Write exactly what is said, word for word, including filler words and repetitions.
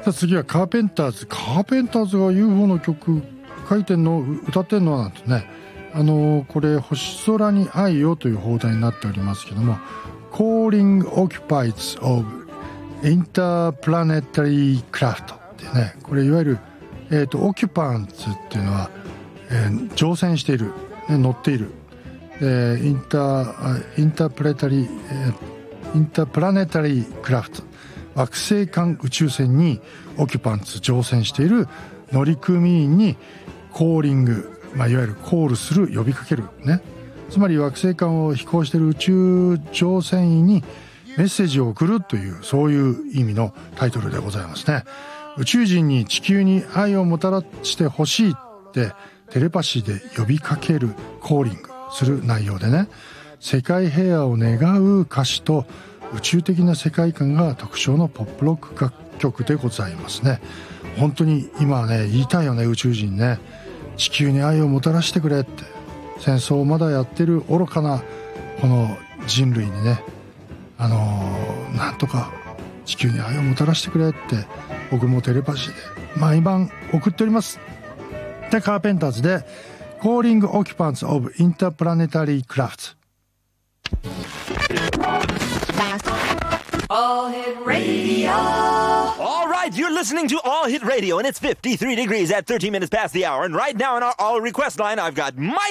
さあ次はカーペンターズ。カーペンターズが ユーフォー の曲書いてんの歌ってんのなんてね、あのー、これ星空に愛をという放題になっておりますけども、 Calling Occupies of Interplanetary Craft ってね、これいわゆる、えーと、オキュパンツっていうのは、えー、乗船している、ね、乗っている、えー、インターインタープレタリー、えー、インタープラネタリークラフト、惑星間宇宙船にオキュパンツ乗船している乗組員にコーリング、まあ、いわゆるコールする、呼びかけるね、つまり惑星間を飛行している宇宙乗船員にメッセージを送るという、そういう意味のタイトルでございますね。宇宙人に地球に愛をもたらしてほしいってテレパシーで呼びかける、コーリングする内容でね、世界平和を願う歌詞と宇宙的な世界観が特徴のポップロック楽曲でございますね。本当に今はね、言いたいよね、宇宙人ね、地球に愛をもたらしてくれって、戦争をまだやってる愚かなこの人類にね、あのー、なんとか地球に愛をもたらしてくれって僕もテレパシーで毎晩送っております。で、カーペンターズで Calling Occupants of Interplanetary Craft。 All Hit Radio. All right, you're listening to All Hit Radio, and it's fifty-three degrees at thirteen minutes past the hour. And right now on our All Request line, I've got Mike